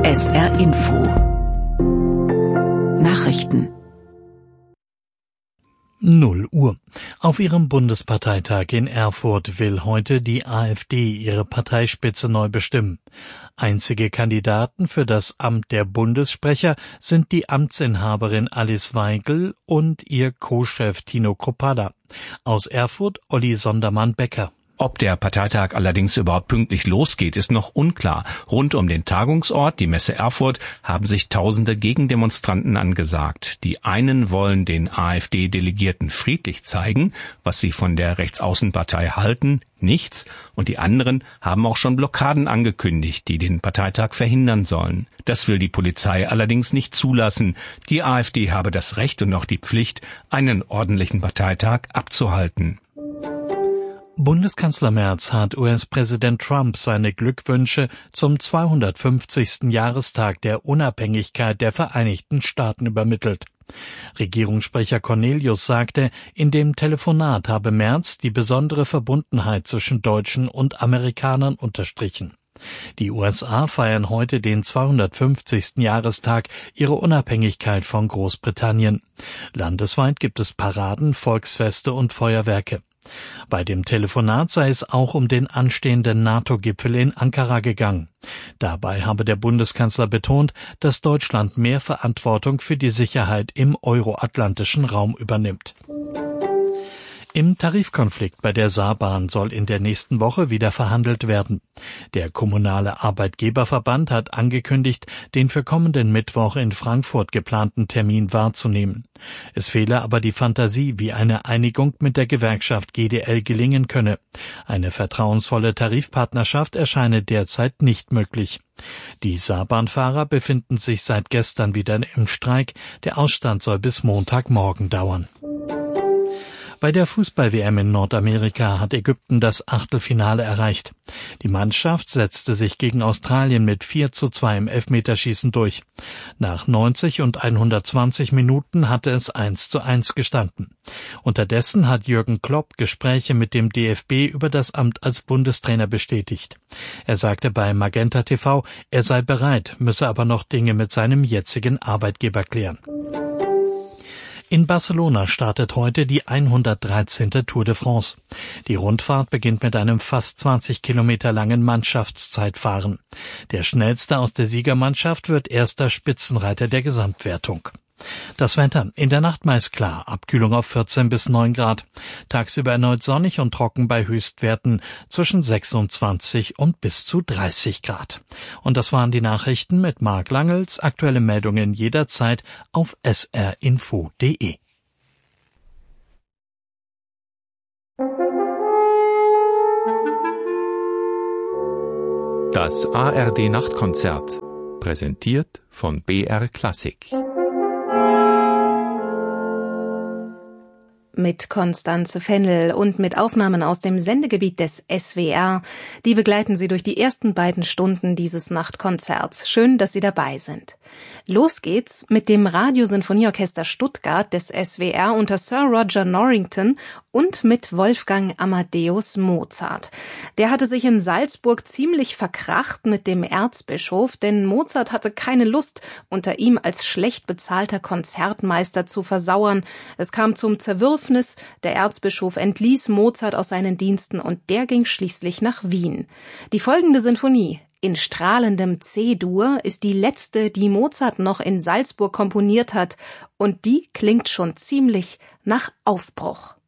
SR Info Nachrichten 0 Uhr. Auf ihrem Bundesparteitag in Erfurt will heute die AfD ihre Parteispitze neu bestimmen. Einzige Kandidaten für das Amt der Bundessprecher sind die Amtsinhaberin Alice Weigel und ihr Co-Chef Tino Kruppalla. Aus Erfurt Olli Sondermann-Becker. Ob der Parteitag allerdings überhaupt pünktlich losgeht, ist noch unklar. Rund um den Tagungsort, die Messe Erfurt, haben sich tausende Gegendemonstranten angesagt. Die einen wollen den AfD-Delegierten friedlich zeigen, was sie von der Rechtsaußenpartei halten, nichts. Und die anderen haben auch schon Blockaden angekündigt, die den Parteitag verhindern sollen. Das will die Polizei allerdings nicht zulassen. Die AfD habe das Recht und auch die Pflicht, einen ordentlichen Parteitag abzuhalten. Bundeskanzler Merz hat US-Präsident Trump seine Glückwünsche zum 250. Jahrestag der Unabhängigkeit der Vereinigten Staaten übermittelt. Regierungssprecher Cornelius sagte, in dem Telefonat habe Merz die besondere Verbundenheit zwischen Deutschen und Amerikanern unterstrichen. Die USA feiern heute den 250. Jahrestag ihrer Unabhängigkeit von Großbritannien. Landesweit gibt es Paraden, Volksfeste und Feuerwerke. Bei dem Telefonat sei es auch um den anstehenden NATO-Gipfel in Ankara gegangen. Dabei habe der Bundeskanzler betont, dass Deutschland mehr Verantwortung für die Sicherheit im euroatlantischen Raum übernimmt. Im Tarifkonflikt bei der Saarbahn soll in der nächsten Woche wieder verhandelt werden. Der kommunale Arbeitgeberverband hat angekündigt, den für kommenden Mittwoch in Frankfurt geplanten Termin wahrzunehmen. Es fehle aber die Fantasie, wie eine Einigung mit der Gewerkschaft GdL gelingen könne. Eine vertrauensvolle Tarifpartnerschaft erscheine derzeit nicht möglich. Die Saarbahnfahrer befinden sich seit gestern wieder im Streik. Der Ausstand soll bis Montagmorgen dauern. Bei der Fußball-WM in Nordamerika hat Ägypten das Achtelfinale erreicht. Die Mannschaft setzte sich gegen Australien mit 4:2 im Elfmeterschießen durch. Nach 90 und 120 Minuten hatte es 1:1 gestanden. Unterdessen hat Jürgen Klopp Gespräche mit dem DFB über das Amt als Bundestrainer bestätigt. Er sagte bei Magenta TV, er sei bereit, müsse aber noch Dinge mit seinem jetzigen Arbeitgeber klären. In Barcelona startet heute die 113. Tour de France. Die Rundfahrt beginnt mit einem fast 20 Kilometer langen Mannschaftszeitfahren. Der schnellste aus der Siegermannschaft wird erster Spitzenreiter der Gesamtwertung. Das Wetter. In der Nacht meist klar, Abkühlung auf 14 bis 9 Grad. Tagsüber erneut sonnig und trocken bei Höchstwerten zwischen 26 und bis zu 30 Grad. Und das waren die Nachrichten mit Marc Langels. Aktuelle Meldungen jederzeit auf srinfo.de. Das ARD-Nachtkonzert, präsentiert von BR Klassik. Mit Konstanze Fennel und mit Aufnahmen aus dem Sendegebiet des SWR. Die begleiten Sie durch die ersten beiden Stunden dieses Nachtkonzerts. Schön, dass Sie dabei sind. Los geht's mit dem Radiosinfonieorchester Stuttgart des SWR unter Sir Roger Norrington und mit Wolfgang Amadeus Mozart. Der hatte sich in Salzburg ziemlich verkracht mit dem Erzbischof, denn Mozart hatte keine Lust, unter ihm als schlecht bezahlter Konzertmeister zu versauern. Es kam zum Zerwürfnis, der Erzbischof entließ Mozart aus seinen Diensten und der ging schließlich nach Wien. Die folgende Sinfonie in strahlendem C-Dur ist die letzte, die Mozart noch in Salzburg komponiert hat, und die klingt schon ziemlich nach Aufbruch.